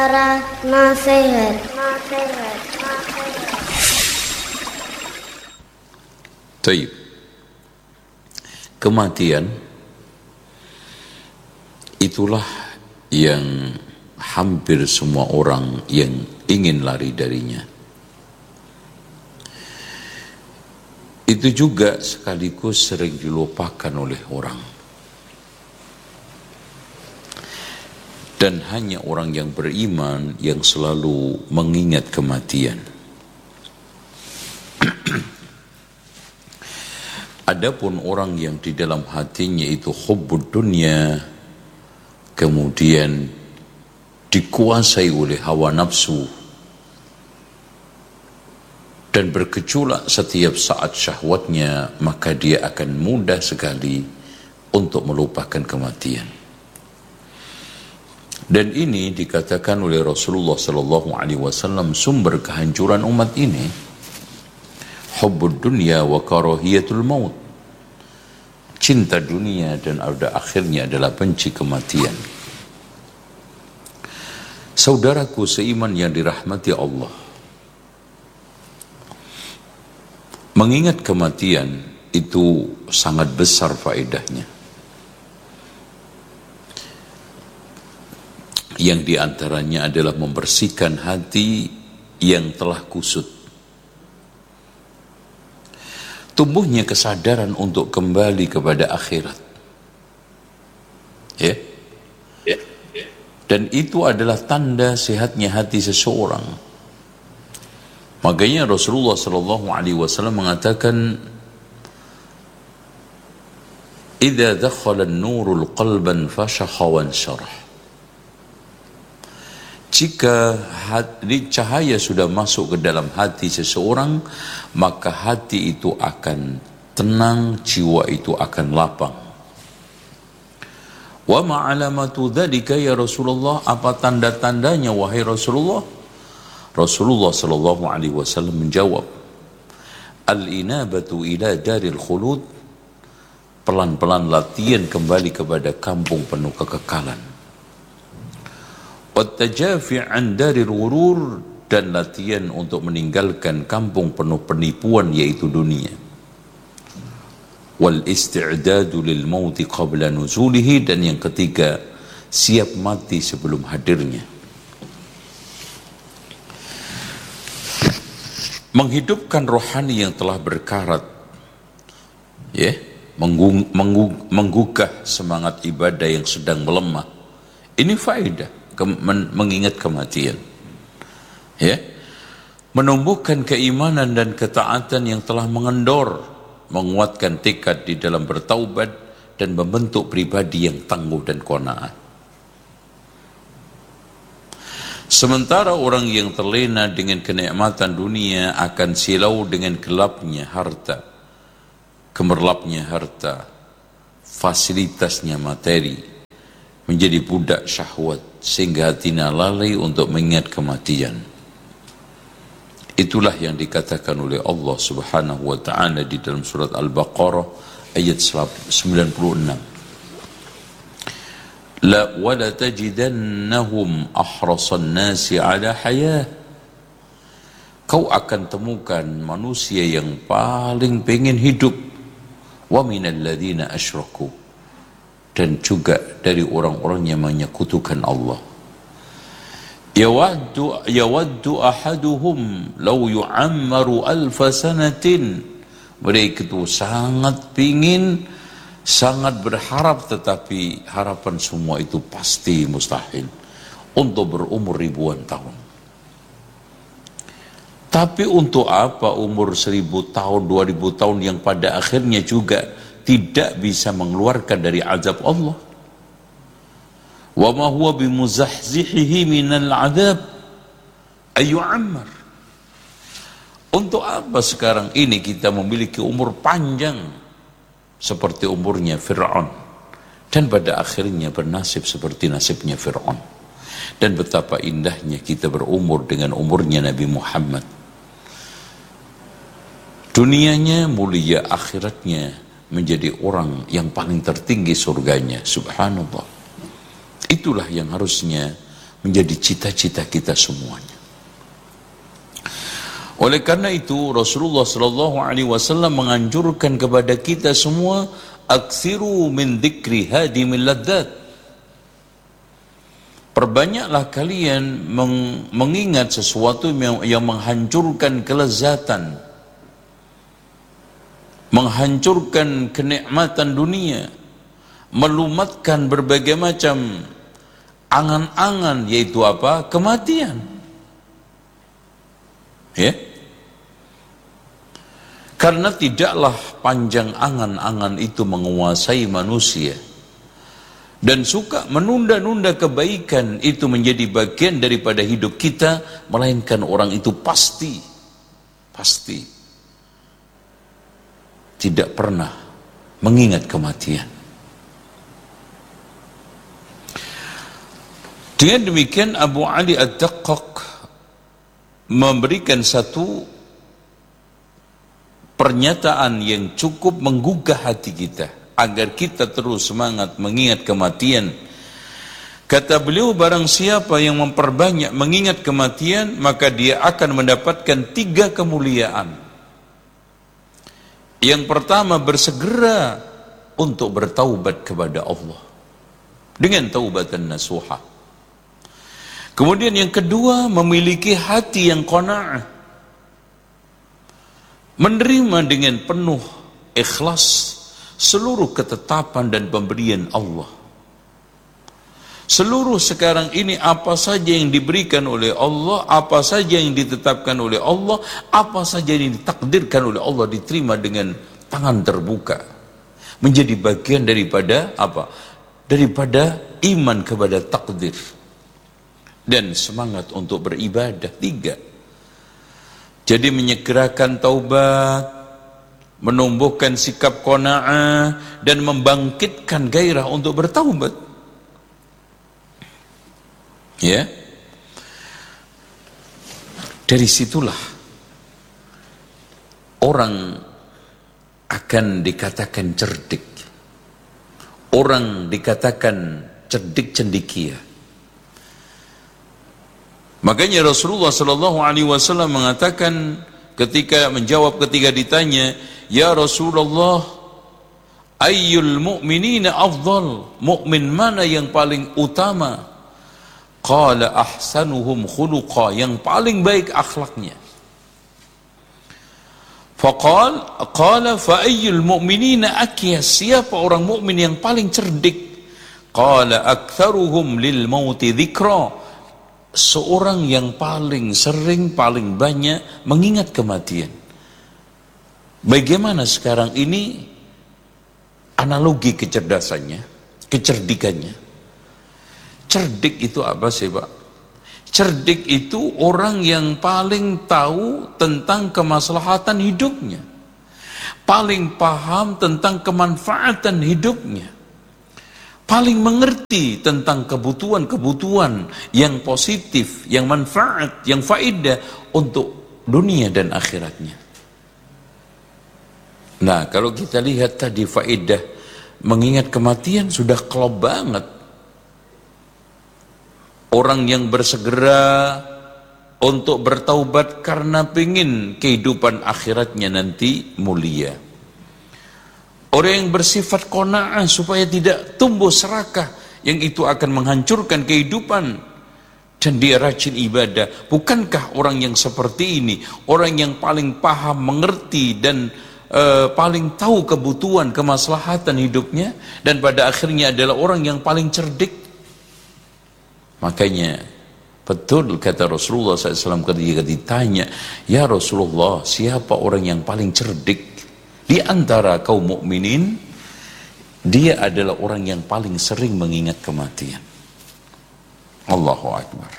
Nasihat. Taib. Kematian itulah yang hampir semua orang yang ingin lari darinya. Itu juga sekaligus sering dilupakan oleh orang. Dan hanya orang yang beriman yang selalu mengingat kematian. Adapun orang yang di dalam hatinya itu hubbud dunya, kemudian dikuasai oleh hawa nafsu dan bergejolak setiap saat syahwatnya, maka dia akan mudah sekali untuk melupakan kematian. Dan ini dikatakan oleh Rasulullah SAW sumber kehancuran umat ini, hubbud dunya wa karahiyatul maut. Cinta dunia dan pada akhirnya adalah benci kematian. Saudaraku seiman yang dirahmati Allah, mengingat kematian itu sangat besar faedahnya. Yang diantaranya adalah membersihkan hati yang telah kusut. Tumbuhnya kesadaran untuk kembali kepada akhirat. Ya. Dan itu adalah tanda sehatnya hati seseorang. Makanya Rasulullah SAW mengatakan, "Idza dakhala an-nurul qalban fashakha wansyarah." Jika cahaya sudah masuk ke dalam hati seseorang, maka hati itu akan tenang, jiwa itu akan lapang. Wa ma'alamatu dzalika ya Rasulullah, apa tanda-tandanya wahai Rasulullah? Rasulullah sallallahu alaihi wasallam menjawab, al-inabatu ila daril khulud, pelan-pelan latihan kembali kepada kampung penuh kekekalan. Wat-tajafi' 'an daril ghurur, dan latihan untuk meninggalkan kampung penuh penipuan yaitu dunia. Wal isti'dadu lil mauti qabla nuzulihi, dan yang ketiga, siap mati sebelum hadirnya. Menghidupkan rohani yang telah berkarat, ya, menggugah semangat ibadah yang sedang melemah. Ini faedah mengingat kematian, ya, menumbuhkan keimanan dan ketaatan yang telah mengendor, menguatkan tekad di dalam bertaubat dan membentuk pribadi yang tangguh dan qanaah. Sementara orang yang terlena dengan kenikmatan dunia akan silau dengan gelapnya harta, gemerlapnya harta, fasilitasnya materi, menjadi budak syahwat sehingga hatinya lalai untuk mengingat kematian. Itulah yang dikatakan oleh Allah Subhanahu wa taala di dalam surat Al-Baqarah ayat 96. La wala tajidannahum ahrasan nasi ala hayah. Kau akan temukan manusia yang paling pengen hidup, wa minal ladzina asyraku, dan juga dari orang-orang yang menyekutukan Allah. Yawaddu ahaduhum law yu'ammaru alfa sanatin. Mereka itu sangat pingin, sangat berharap, tetapi harapan semua itu pasti mustahil untuk berumur ribuan tahun. Tapi untuk apa umur 1000 tahun, 2000 tahun yang pada akhirnya juga tidak bisa mengeluarkan dari azab Allah. Wa ma huwa bimuzahzihihi minal azab ayyu'ammar. Untuk apa sekarang ini kita memiliki umur panjang seperti umurnya Fir'aun, dan pada akhirnya bernasib seperti nasibnya Fir'aun? Dan betapa indahnya kita berumur dengan umurnya Nabi Muhammad. Dunianya mulia, akhiratnya menjadi orang yang paling tertinggi surganya. Subhanallah. Itulah yang harusnya menjadi cita-cita kita semuanya. Oleh karena itu Rasulullah sallallahu alaihi wasallam menganjurkan kepada kita semua, aksiru min dzikri hadimil ladzat. Perbanyaklah kalian mengingat sesuatu yang menghancurkan kelezatan, menghancurkan kenikmatan dunia, melumatkan berbagai macam angan-angan, yaitu apa? Kematian. Ya. Karena tidaklah panjang angan-angan itu menguasai manusia, dan suka menunda-nunda kebaikan itu menjadi bagian daripada hidup kita, melainkan orang itu pasti tidak pernah mengingat kematian. Dengan demikian Abu Ali Ad-Daqqaq memberikan satu pernyataan yang cukup menggugah hati kita agar kita terus semangat mengingat kematian. Kata beliau, barang siapa yang memperbanyak mengingat kematian, maka dia akan mendapatkan 3 kemuliaan. Yang pertama, bersegera untuk bertaubat kepada Allah dengan taubatan nasuha. Kemudian yang kedua, memiliki hati yang qanaah, menerima dengan penuh ikhlas seluruh ketetapan dan pemberian Allah. Seluruh sekarang ini apa saja yang diberikan oleh Allah, apa saja yang ditetapkan oleh Allah, apa saja yang ditakdirkan oleh Allah, diterima dengan tangan terbuka, menjadi bagian daripada apa? Daripada iman kepada takdir dan semangat untuk beribadah. 3. Jadi menyegerakan taubat, menumbuhkan sikap qanaah, dan membangkitkan gairah untuk bertaubat. Ya. Dari situlah orang akan dikatakan cerdik. Orang dikatakan cerdik cendekia. Makanya Rasulullah sallallahu alaihi wasallam mengatakan ketika ditanya, ya Rasulullah, ayyul mu'minina afdal, mukmin mana yang paling utama? Qala ahsanuhum khuluqa, yang paling baik akhlaknya. Qala fa ayyul mu'minina akyas, siapa orang mukmin yang paling cerdik? Qala aktsaruhum lil mauti dzikra, seorang yang paling sering, paling banyak mengingat kematian. Bagaimana sekarang ini analogi kecerdasannya, kecerdikannya? Cerdik itu apa sih, Pak? Cerdik itu orang yang paling tahu tentang kemaslahatan hidupnya, paling paham tentang kemanfaatan hidupnya, paling mengerti tentang kebutuhan-kebutuhan yang positif, yang manfaat, yang faedah untuk dunia dan akhiratnya. Nah, kalau kita lihat tadi faedah mengingat kematian sudah klop banget. Orang yang bersegera untuk bertaubat karena ingin kehidupan akhiratnya nanti mulia. Orang yang bersifat qanaah supaya tidak tumbuh serakah, yang itu akan menghancurkan kehidupan, dan dia rajin ibadah. Bukankah orang yang seperti ini orang yang paling paham, mengerti, dan paling tahu kebutuhan, kemaslahatan hidupnya, dan pada akhirnya adalah orang yang paling cerdik? Makanya betul kata Rasulullah SAW ketika ditanya, ya Rasulullah, siapa orang yang paling cerdik di antara kaum mukminin? Dia adalah orang yang paling sering mengingat kematian. Allahu Akbar.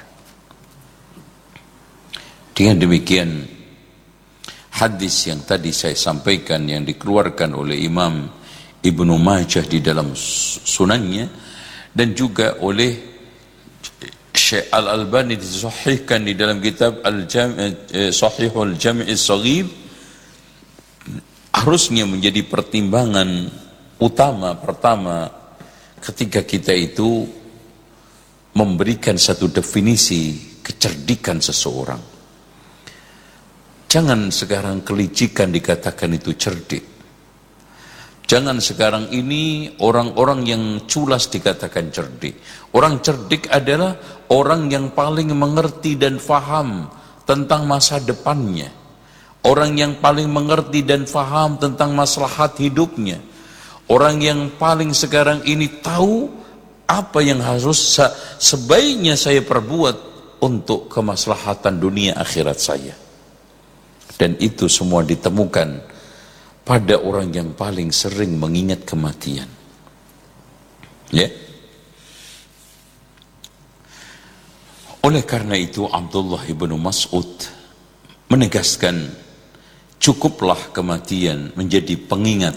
Dengan demikian, hadis yang tadi saya sampaikan yang dikeluarkan oleh Imam Ibnu Majah di dalam sunannya, dan juga oleh Syekh Al-Albani disahihkan di dalam kitab Sahihul Jami' As-Shaghir, harusnya menjadi pertimbangan utama pertama ketika kita itu memberikan satu definisi kecerdikan seseorang. Jangan sekarang kelicikan dikatakan itu cerdik. Jangan sekarang ini orang-orang yang culas dikatakan cerdik. Orang cerdik adalah orang yang paling mengerti dan faham tentang masa depannya. Orang yang paling mengerti dan faham tentang maslahat hidupnya. Orang yang paling sekarang ini tahu apa yang harus sebaiknya saya perbuat untuk kemaslahatan dunia akhirat saya. Dan itu semua ditemukan pada orang yang paling sering mengingat kematian. Ya. Oleh karena itu Abdullah ibnu Mas'ud menegaskan, cukuplah kematian menjadi pengingat.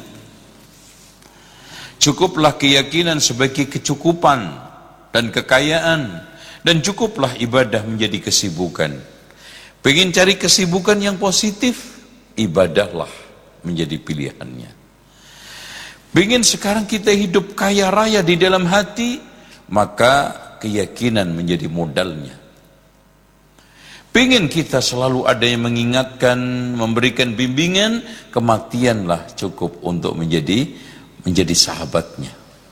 Cukuplah keyakinan sebagai kecukupan dan kekayaan, dan cukuplah ibadah menjadi kesibukan. Pengen cari kesibukan yang positif, ibadahlah menjadi pilihannya. Pengen sekarang kita hidup kaya raya di dalam hati, maka keyakinan menjadi modalnya. Pengen kita selalu ada yang mengingatkan, memberikan bimbingan, kematianlah cukup untuk menjadi sahabatnya.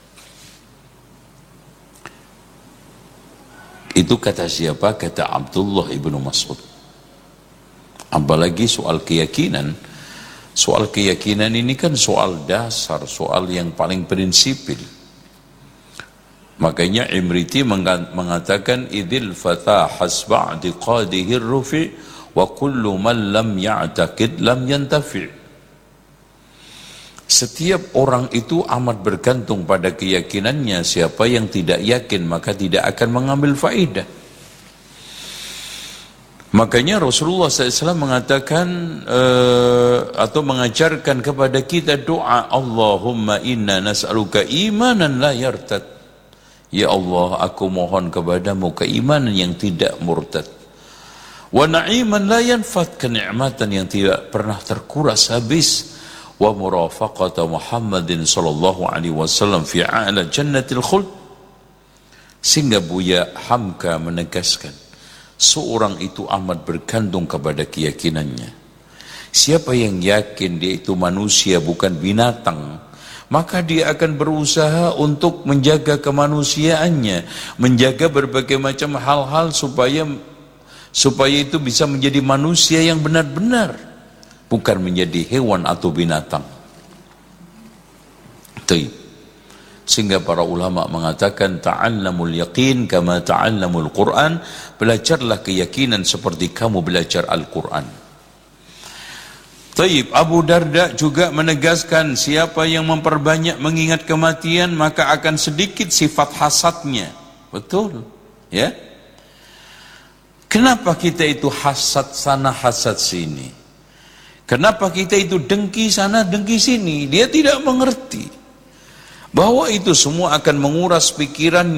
Itu kata siapa? Kata Abdullah ibnu Mas'ud. Apalagi soal keyakinan. Soal keyakinan ini kan soal dasar, soal yang paling prinsipil. Makanya Imriti mengatakan, idil fata hasba' diqadihi rufi' wa kullu man lam ya'taqid lam yantafi'. Setiap orang itu amat bergantung pada keyakinannya. Siapa yang tidak yakin maka tidak akan mengambil faedah. Makanya Rasulullah SAW mengatakan atau mengajarkan kepada kita doa, Allahumma inna nas'aluka imanan la yartad. Ya Allah, aku mohon kepadamu keimanan yang tidak murtad. Wa na'iman la yanfad, kenikmatan yang tidak pernah terkuras habis. Wa murafaqata Muhammadin sallallahu alaihi wasallam fi a'la jannatil khuld. Sehingga Buya Hamka menegaskan, seorang itu amat bergantung kepada keyakinannya. Siapa yang yakin dia itu manusia bukan binatang, maka dia akan berusaha untuk menjaga kemanusiaannya, menjaga berbagai macam hal-hal supaya itu bisa menjadi manusia yang benar-benar, bukan menjadi hewan atau binatang. Sehingga para ulama mengatakan, ta'allamul yaqin kama ta'allamul Qur'an, belajarlah keyakinan seperti kamu belajar Al-Quran. Abu Darda juga menegaskan, siapa yang memperbanyak mengingat kematian maka akan sedikit sifat hasadnya. Betul, ya? Kenapa kita itu hasad sana hasad sini? Kenapa kita itu dengki sana dengki sini? Dia tidak mengerti bahwa itu semua akan menguras pikiran